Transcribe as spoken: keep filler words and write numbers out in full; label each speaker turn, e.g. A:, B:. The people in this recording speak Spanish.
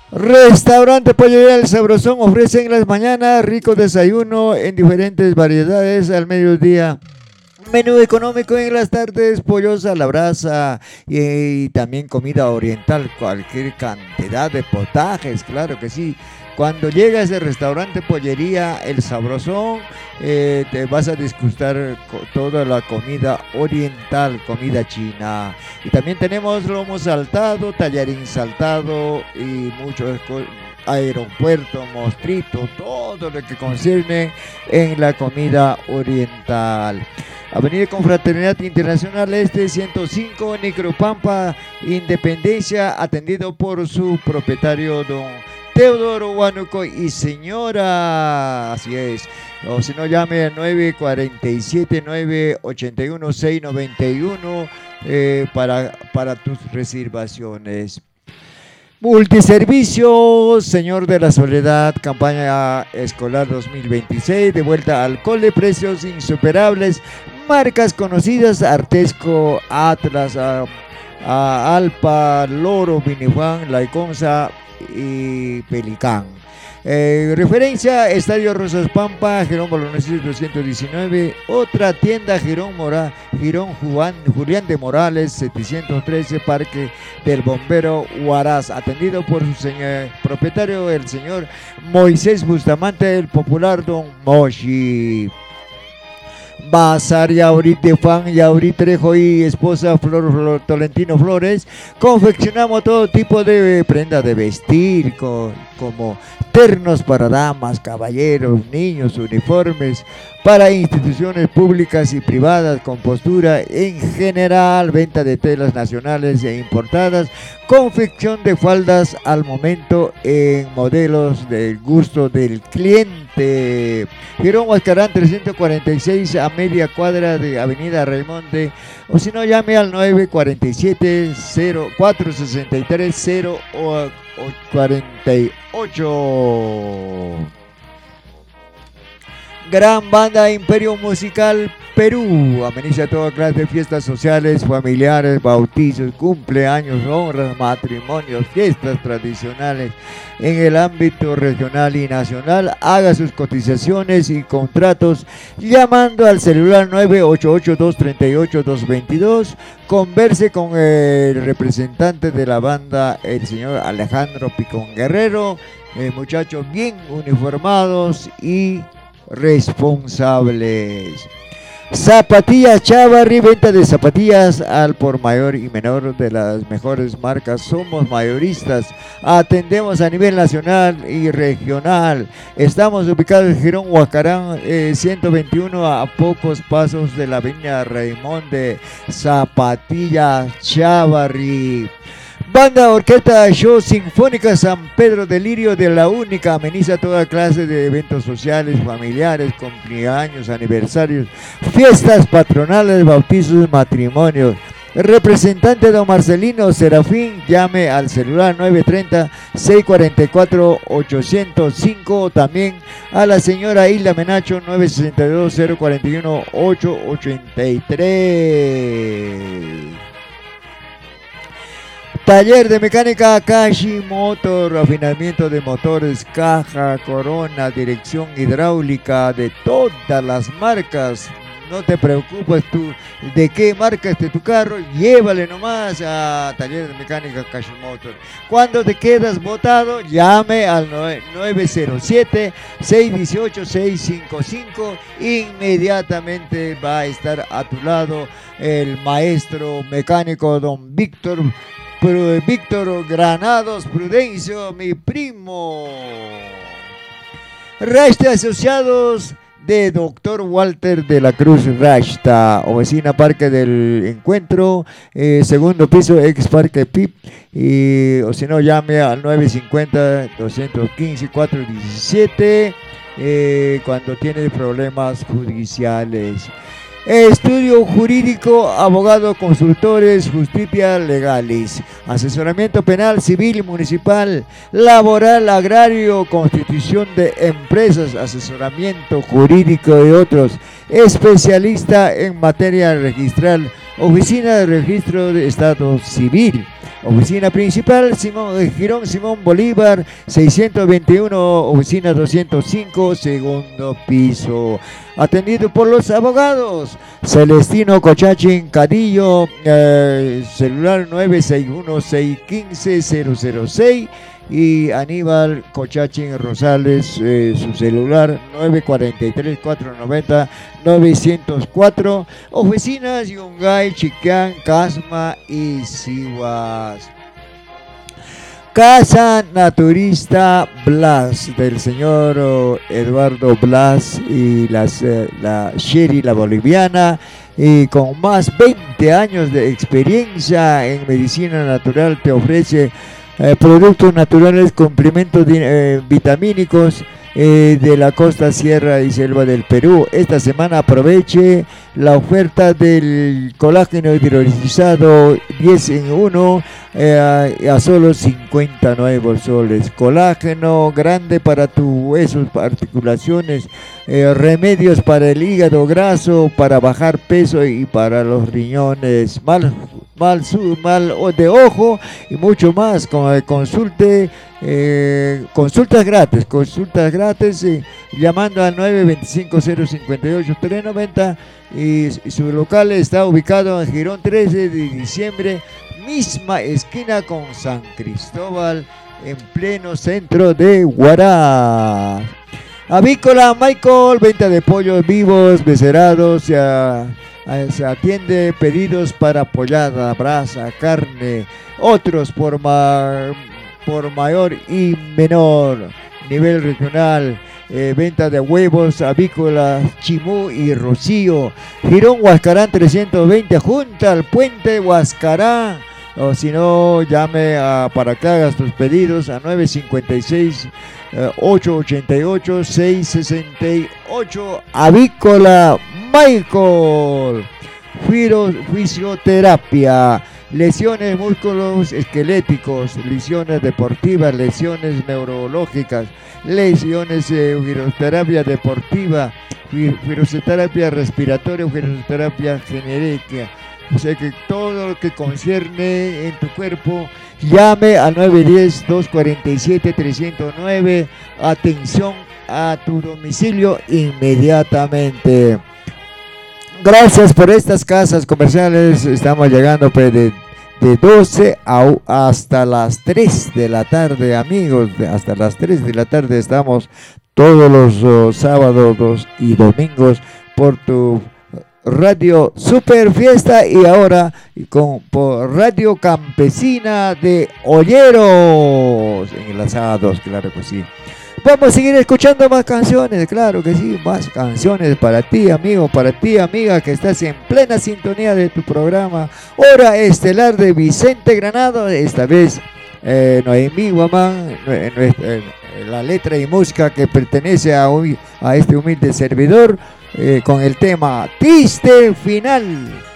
A: Restaurante Pollería El Sabrosón ofrece en las mañanas rico desayuno en diferentes variedades al mediodía. Menú económico en las tardes, pollos a la brasa y, y también comida oriental, cualquier cantidad de potajes, claro que sí. Cuando llegas al restaurante Pollería El Sabrosón, eh, te vas a disgustar con toda la comida oriental, comida china. Y también tenemos lomo saltado, tallarín saltado y muchos co- aeropuerto, mostrito, todo lo que concierne en la comida oriental. Avenida Confraternidad Internacional Este ciento cinco, Nicropampa, Independencia, atendido por su propietario, don Teodoro Huánuco y señora, así es. O si no, llame al nueve cuatro siete, nueve ocho uno, seis nueve uno eh, para, para tus reservaciones. Multiservicios, Señor de la Soledad, campaña escolar dos mil veintiséis, de vuelta al cole, precios insuperables, marcas conocidas, Artesco, Atlas, a, a Alpa, Loro, Minifan, Laiconza y Pelicán. Eh, referencia, Estadio Rosas Pampa, Girón Bolognesi doscientos diecinueve, otra tienda, Girón, Mora, Girón Juan, Julián de Morales setecientos trece, Parque del Bombero Huaraz, atendido por su señor, propietario, el señor Moisés Bustamante, el popular Don Moshi. Bazar Yaurit de Fan, Yaurit Trejo y esposa Flor, Flor Tolentino Flores. Confeccionamos todo tipo de prenda de vestir, co, como ternos para damas, caballeros, niños, uniformes para instituciones públicas y privadas, con postura en general, venta de telas nacionales e importadas, confección de faldas al momento en modelos del gusto del cliente. Girón Huascarán trescientos cuarenta y seis, a media cuadra de Avenida Raimonde, o si no, llame al nueve cuatro siete, cero cuatro seis tres, cero cuarenta y ocho. Gran Banda Imperio Musical Perú ameniza toda clase de fiestas sociales, familiares, bautizos, cumpleaños, honras, matrimonios, fiestas tradicionales en el ámbito regional y nacional. Haga sus cotizaciones y contratos llamando al celular nueve ocho ocho, dos tres ocho, dos dos dos. Converse con el representante de la banda, el señor Alejandro Picón Guerrero, eh, muchachos bien uniformados y responsables. Zapatillas Chavarri, venta de zapatillas al por mayor y menor de las mejores marcas. Somos mayoristas, atendemos a nivel nacional y regional. Estamos ubicados en Girón Huacarán eh, ciento veintiuno, a pocos pasos de la avenida Raimón de Zapatillas Chavarri. Banda Orquesta Show Sinfónica San Pedro de Lirio de la Única ameniza toda clase de eventos sociales, familiares, cumpleaños, aniversarios, fiestas patronales, bautizos, matrimonios. El representante don Marcelino Serafín, llame al celular nueve tres cero, seis cuatro cuatro, ocho cero cinco, o también a la señora Hilda Menacho nueve seis dos, cero cuatro uno, ocho ocho tres. Taller de mecánica Akashi Motor, afinamiento de motores, caja, corona, dirección hidráulica de todas las marcas. No te preocupes tú de qué marca esté tu carro, llévale nomás a Taller de Mecánica Akashi Motor. Cuando te quedas botado, llame al nueve cero siete, seis uno ocho, seis cinco cinco. Inmediatamente va a estar a tu lado el maestro mecánico don Víctor Víctor Granados Prudencio, mi primo. Rashta Asociados de doctor Walter de la Cruz Rashta, oficina Parque del Encuentro, eh, segundo piso, ex Parque P I P, y, o si no, llame al nueve cinco cero, dos uno cinco, cuatro uno siete eh, cuando tiene problemas judiciales. Estudio jurídico, abogado, consultores, justicia legales, asesoramiento penal, civil y municipal, laboral, agrario, constitución de empresas, asesoramiento jurídico y otros. Especialista en materia registral, oficina de registro de estado civil. Oficina principal, Simón, eh, Girón Simón Bolívar, seiscientos veintiuno, oficina doscientos cinco, segundo piso. Atendido por los abogados Celestino Cochachín Cadillo, eh, celular nueve seis uno, seis uno cinco, cero cero seis, y Aníbal Cochachín Rosales, eh, su celular nueve cuatro tres, cuatro nueve cero, nueve cero cuatro. Oficinas Yungay, Chiquán, Casma y Sihuas. Casa Naturista Blas, del señor oh, Eduardo Blas y las, eh, la Sherry, la boliviana, y con más veinte años de experiencia en medicina natural, te ofrece eh, productos naturales, complementos eh, vitamínicos eh, de la costa, sierra y selva del Perú. Esta semana aproveche la oferta del colágeno hidrolizado diez en uno eh, a, a solo cincuenta y nueve soles. Colágeno grande para tus huesos, articulaciones, eh, remedios para el hígado graso, para bajar peso y para los riñones, mal, mal, mal de ojo y mucho más. Consulte, eh, consultas gratis, consultas gratis eh, llamando al nueve dos cinco, cero cinco ocho, tres nueve cero. Y su local está ubicado en Girón trece de diciembre, misma esquina con San Cristóbal, en pleno centro de Huaraz. Avícola Michael, venta de pollos vivos, becerados, se, a, a, se atiende pedidos para pollada, brasa, carne, otros por, ma, por mayor y menor nivel regional. Eh, venta de huevos, avícolas, Chimú y Rocío. Girón Huascarán trescientos veinte, junto al puente Huascarán. O si no, llame a, para que hagas tus pedidos a nueve cinco seis, ocho ocho ocho, seis seis ocho. Avícola Michael. Firo, fisioterapia. Lesiones, músculos esqueléticos, lesiones deportivas, lesiones neurológicas, lesiones, eh, fisioterapia deportiva, fisioterapia respiratoria, fisioterapia genérica. O sea que todo lo que concierne en tu cuerpo, llame al nueve uno cero, dos cuatro siete, tres cero nueve. Atención a tu domicilio inmediatamente. Gracias por estas casas comerciales. Estamos llegando pues, de, de doce a, hasta las tres de la tarde, amigos. Hasta las tres de la tarde estamos todos los oh, sábados y domingos por tu Radio Super Fiesta, y ahora con, por Radio Campesina de Olleros, enlazados, claro que sí. Vamos a seguir escuchando más canciones, claro que sí, más canciones para ti, amigo, para ti, amiga, que estás en plena sintonía de tu programa Hora Estelar de Vicente Granado. Esta vez eh, Noemí Guamán, eh, la letra y música que pertenece a, a este humilde servidor, eh, con el tema Triste Final.